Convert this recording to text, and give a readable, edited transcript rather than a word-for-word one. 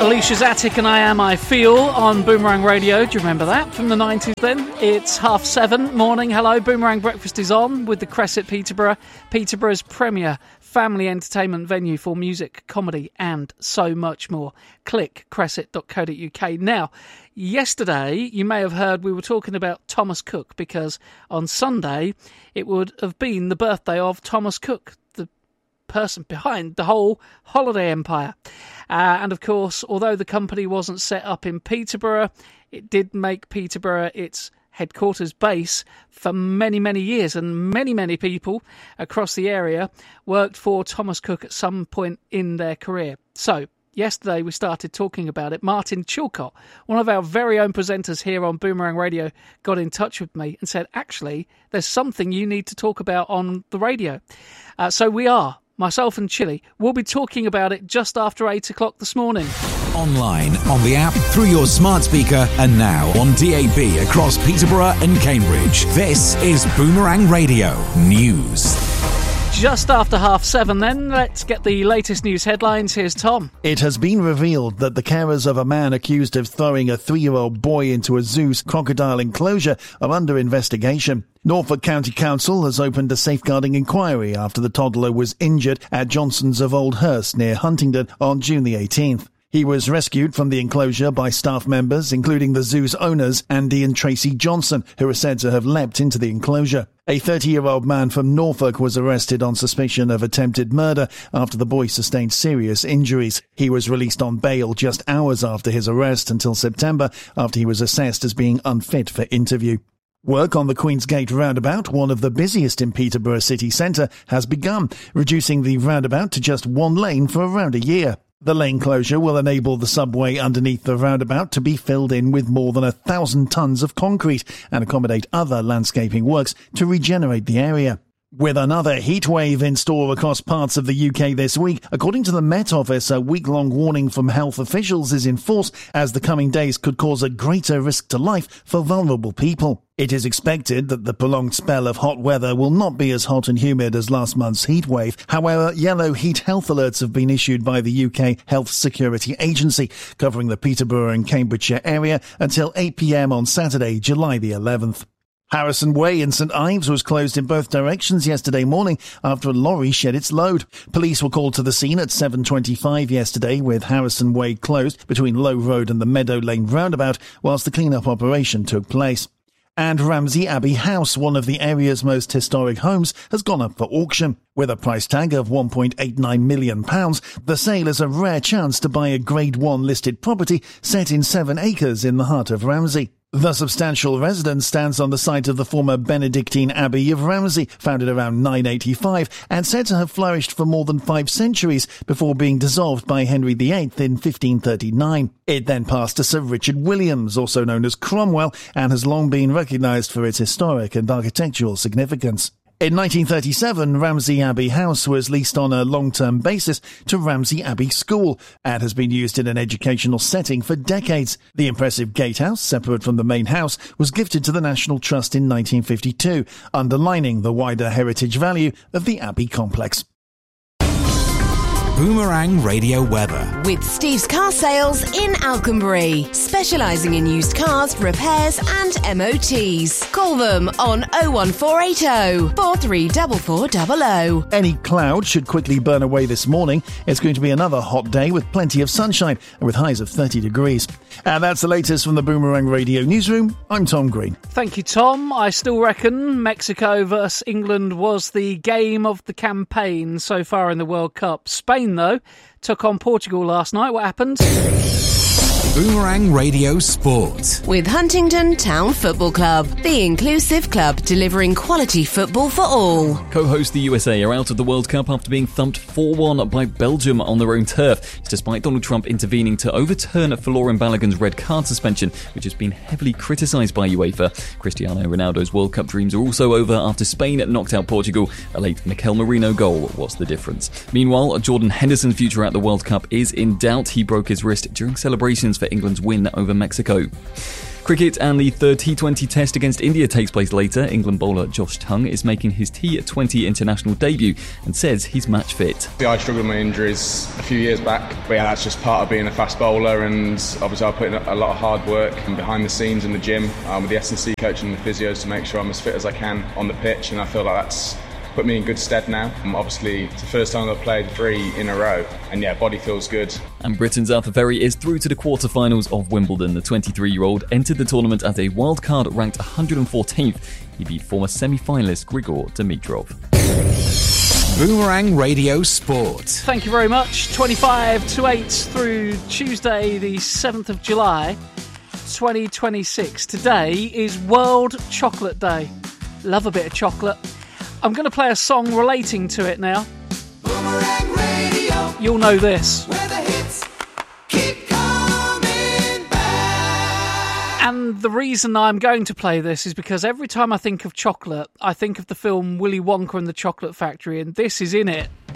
Alicia's Attic and I Feel on Boomerang Radio. Do you remember that from the 90s then? It's 7:30 morning. Hello, Boomerang Breakfast is on with the Cresset Peterborough, Peterborough's premier family entertainment venue for music, comedy and so much more. Click cresset.co.uk. Now, yesterday you may have heard we were talking about Thomas Cook because on Sunday it would have been the birthday of Thomas Cook, the person behind the whole holiday empire. And of course, although the company wasn't set up in Peterborough, it did make Peterborough its headquarters base for many, many years, and many people across the area worked for Thomas Cook at some point in their career. So yesterday we started talking about it. Martin Chilcott, one of our very own presenters here on Boomerang Radio, got in touch with me and said, actually, there's something you need to talk about on the radio. So we are. Myself and Chili will be talking about it just after 8 o'clock this morning. Online, on the app, through your smart speaker, and now on DAB across Peterborough and Cambridge. This is Boomerang Radio News. Just after 7:30 then, let's get the latest news headlines. Here's Tom. It has been revealed that the carers of a man accused of throwing a 3-year-old boy into a zoo's crocodile enclosure are under investigation. Norfolk County Council has opened a safeguarding inquiry after the toddler was injured at Johnson's of Old Hurst near Huntingdon on June the 18th. He was rescued from the enclosure by staff members, including the zoo's owners, Andy and Tracy Johnson, who are said to have leapt into the enclosure. A 30-year-old man from Norfolk was arrested on suspicion of attempted murder after the boy sustained serious injuries. He was released on bail just hours after his arrest until September, after he was assessed as being unfit for interview. Work on the Queensgate roundabout, one of the busiest in Peterborough city centre, has begun, reducing the roundabout to just one lane for around a year. The lane closure will enable the subway underneath the roundabout to be filled in with more than 1,000 tonnes of concrete and accommodate other landscaping works to regenerate the area. With another heatwave in store across parts of the UK this week, according to the Met Office, a week-long warning from health officials is in force as the coming days could cause a greater risk to life for vulnerable people. It is expected that the prolonged spell of hot weather will not be as hot and humid as last month's heatwave. However, yellow heat health alerts have been issued by the UK Health Security Agency, covering the Peterborough and Cambridgeshire area until 8 p.m. on Saturday, July the 11th. Harrison Way in St Ives was closed in both directions yesterday morning after a lorry shed its load. Police were called to the scene at 7:25 yesterday, with Harrison Way closed between Low Road and the Meadow Lane roundabout whilst the clean-up operation took place. And Ramsey Abbey House, one of the area's most historic homes, has gone up for auction. With a price tag of £1.89 million, the sale is a rare chance to buy a Grade 1 listed property set in 7 acres in the heart of Ramsey. The substantial residence stands on the site of the former Benedictine Abbey of Ramsey, founded around 985, and said to have flourished for more than 5 centuries before being dissolved by Henry VIII in 1539. It then passed to Sir Richard Williams, also known as Cromwell, and has long been recognised for its historic and architectural significance. In 1937, Ramsey Abbey House was leased on a long-term basis to Ramsey Abbey School and has been used in an educational setting for decades. The impressive gatehouse, separate from the main house, was gifted to the National Trust in 1952, underlining the wider heritage value of the Abbey complex. Boomerang Radio weather. With Steve's Car Sales in Alconbury, specialising in used cars, repairs and MOTs. Call them on 01480 434400. Any cloud should quickly burn away this morning. It's going to be another hot day with plenty of sunshine and with highs of 30 degrees. And that's the latest from the Boomerang Radio newsroom. I'm Tom Green. Thank you, Tom. I still reckon Mexico versus England was the game of the campaign so far in the World Cup. Spain, though, took on Portugal last night. What happened? Boomerang Radio Sport. With Huntingdon Town Football Club, the inclusive club delivering quality football for all. Co-host the USA are out of the World Cup after being thumped 4-1 by Belgium on their own turf, despite Donald Trump intervening to overturn Folarin Balogun's red card suspension, which has been heavily criticised by UEFA. Cristiano Ronaldo's World Cup dreams are also over after Spain knocked out Portugal. A late Mikel Merino goal was the difference. Meanwhile, Jordan Henderson's future at the World Cup is in doubt. He broke his wrist during celebrations celebrations for England's win over Mexico. Cricket, and the third T20 test against India takes place later. England bowler Josh Tongue is making his T20 international debut and says he's match fit. I struggled with my injuries a few years back, but yeah, that's just part of being a fast bowler, and obviously I put in a lot of hard work and behind the scenes in the gym with the S&C coach and the physios to make sure I'm as fit as I can on the pitch, and I feel like that's put me in good stead now. Obviously, it's the first time I've played 3 in a row, and yeah, body feels good. And Britain's Arthur Ferry is through to the quarter-finals of Wimbledon. The 23-year-old entered the tournament as a wildcard ranked 114th. He beat former semi-finalist Grigor Dimitrov. Boomerang Radio Sport. Thank you very much. 25 to 8 through Tuesday, the 7th of July, 2026. Today is World Chocolate Day. Love a bit of chocolate. I'm going to play a song relating to it now. Boomerang Radio. You'll know this. Where the hits keep coming back. And the reason I'm going to play this is because every time I think of chocolate, I think of the film Willy Wonka and the Chocolate Factory, and this is in it.